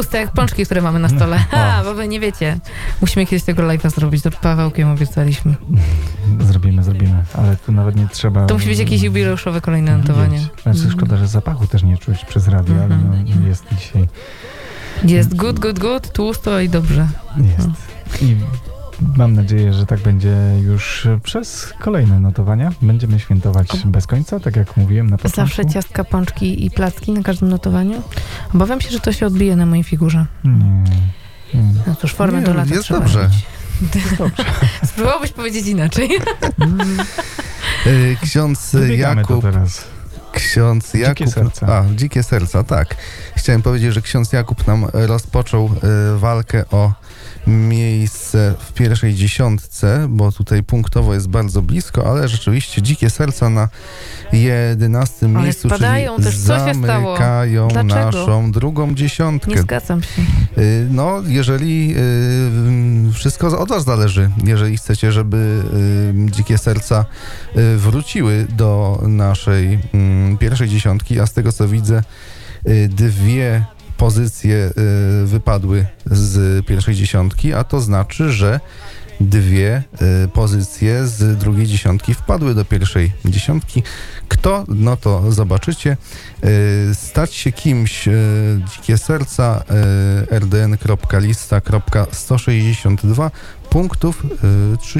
Puste jak pączki, które mamy na stole. Bo wy nie wiecie. Musimy kiedyś tego live'a zrobić. To Pawełkiem obiecaliśmy. Zrobimy, ale tu nawet nie trzeba... To musi być jakieś jubileuszowe kolejne notowanie. Znaczy szkoda, że zapachu też nie czuć przez radio, ale jest dzisiaj... Jest good, tłusto i dobrze. Jest. I mam nadzieję, że tak będzie już przez kolejne notowania. Będziemy świętować bez końca, tak jak mówiłem na początku. Zawsze ciastka, pączki i placki na każdym notowaniu. Obawiam się, że to się odbije na mojej figurze. Nie. No cóż, formę do lata jest trzeba dobrze. robić. Jest dobrze. Spróbowałbyś powiedzieć inaczej. Ksiądz Wybiegamy Jakub... to teraz. Ksiądz Jakub... Dzikie serca. Dzikie serca, tak. Chciałem powiedzieć, że ksiądz Jakub nam rozpoczął walkę o miejsce w pierwszej dziesiątce, bo tutaj punktowo jest bardzo blisko, ale rzeczywiście Dzikie serca na 11 Ale miejscu, spadają czyli też. Co się stało? zamykają Dlaczego? naszą drugą dziesiątkę. Nie zgadzam się. No, jeżeli wszystko od was zależy, jeżeli chcecie, żeby Dzikie serca wróciły do naszej pierwszej dziesiątki, a z tego co widzę, dwie pozycje wypadły z pierwszej dziesiątki, a to znaczy, że dwie pozycje z drugiej dziesiątki wpadły do pierwszej dziesiątki. Kto? No to zobaczycie. Stać się kimś Dzikie serca rdn.lista.162 punktów